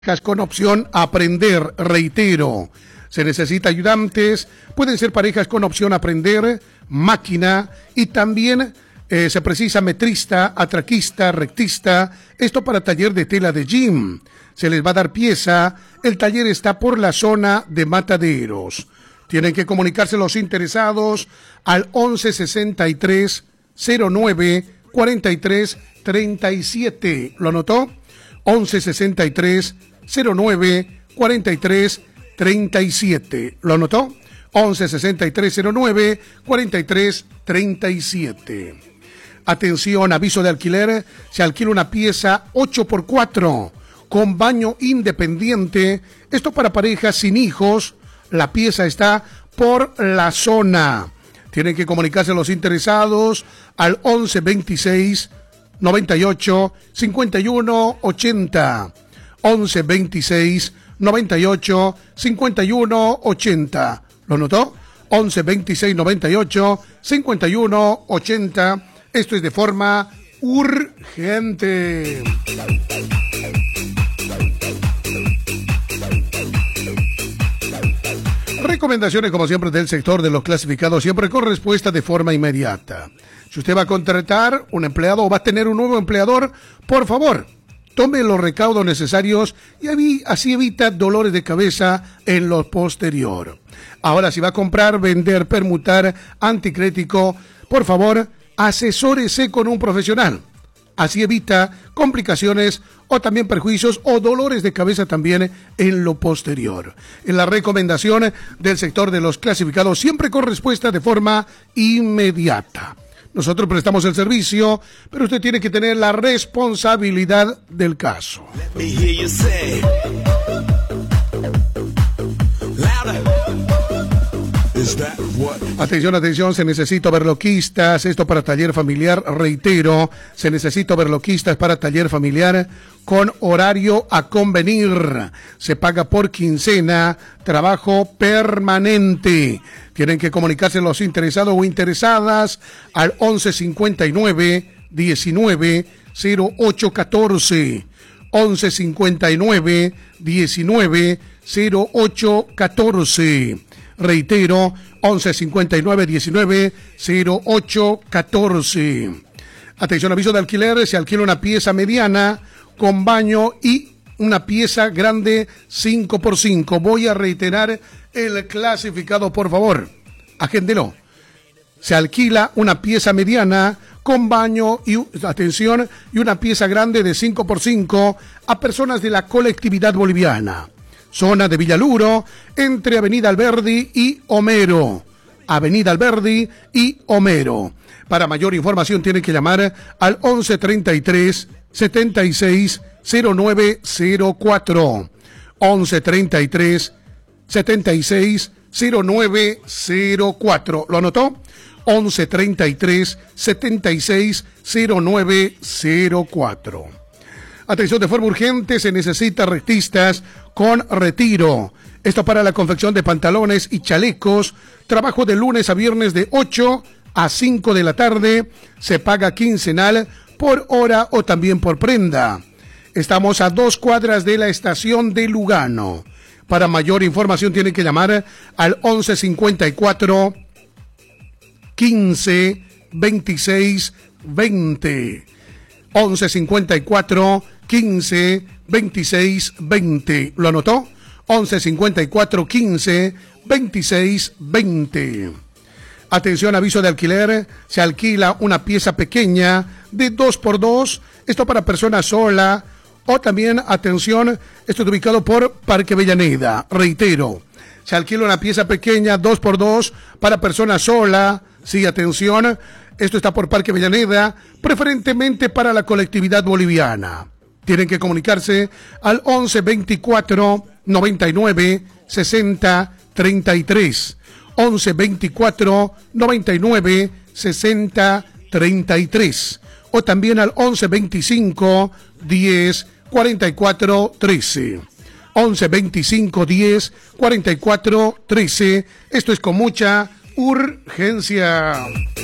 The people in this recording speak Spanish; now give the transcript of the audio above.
Con opción a aprender, reitero, se necesita ayudantes, pueden ser parejas con opción a aprender, máquina y también se precisa metrista, atraquista, rectista, esto para taller de tela de gym, se les va a dar pieza, el taller está por la zona de Mataderos, tienen que comunicarse los interesados al 11 63 09 43 37, ¿lo anotó? 11 63 09 43 37. ¿Lo anotó? 11 63 09 43 37. Atención, aviso de alquiler. Se alquila una pieza 8x4 con baño independiente. Esto para parejas sin hijos. La pieza está por la zona. Tienen que comunicarse los interesados al 11 26 98 51 80. 11 26 98 51 80. ¿Lo notó? 11 26 98 51 80. Esto es de forma urgente. Recomendaciones como siempre del sector de los clasificados, siempre con respuesta de forma inmediata. Si usted va a contratar un empleado o va a tener un nuevo empleador, por favor, tome los recaudos necesarios y así evita dolores de cabeza en lo posterior. Ahora, si va a comprar, vender, permutar, anticrético, por favor, asesórese con un profesional. Así evita complicaciones o también perjuicios o dolores de cabeza también en lo posterior. En la recomendación del sector de los clasificados, siempre con respuesta de forma inmediata. Nosotros prestamos el servicio, pero usted tiene que tener la responsabilidad del caso. Atención, atención, se necesita overloquistas, esto para taller familiar, reitero, se necesita overloquistas para taller familiar con horario a convenir, se paga por quincena, trabajo permanente. Tienen que comunicarse los interesados o interesadas al 11 59 19 08 14, 11 59 19 08 14. Reitero, 11 59 19 08 14. Atención, aviso de alquiler, se alquila una pieza mediana con baño y una pieza grande 5x5. Voy a reiterar el clasificado, por favor. Agéndelo. Se alquila una pieza mediana con baño y, atención, y una pieza grande de 5x5 a personas de la colectividad boliviana. Zona de Villaluro, entre Avenida Alberdi y Homero. Avenida Alberdi y Homero. Para mayor información tienen que llamar al 11 33 76 09 04. 11 33 76 09 04. ¿Lo anotó? 11 33 76 09 04. Atención, de forma urgente, se necesita rectistas con retiro. Esto para la confección de pantalones y chalecos. Trabajo de lunes a viernes de 8 a 5 de la tarde. Se paga quincenal por hora o también por prenda. Estamos a 2 cuadras de la estación de Lugano. Para mayor información tienen que llamar al 11 54 15 26 20. 11 54 15 26 20. ¿Lo anotó? 11 54 15 26 20. Atención, aviso de alquiler. Se alquila una pieza pequeña de 2x2. Esto para persona sola. O también, atención, esto es ubicado por Parque Avellaneda. Reitero, se alquila una pieza pequeña 2x2 para persona sola. Sí, atención. Esto está por Parque Avellaneda, preferentemente para la colectividad boliviana. Tienen que comunicarse al 11 24 99 60 33. 11 24 99 60 33. O también al 11 25 10 44 13. 11 25 10 44 13. Esto es con mucha urgencia.